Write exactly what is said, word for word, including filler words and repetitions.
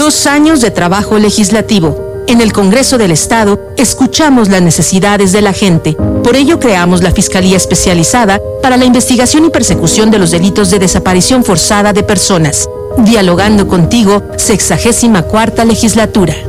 Dos años de trabajo legislativo. En el Congreso del Estado, escuchamos las necesidades de la gente. Por ello creamos la Fiscalía Especializada para la Investigación y Persecución de los Delitos de Desaparición Forzada de Personas. Dialogando contigo, sexagésima cuarta legislatura.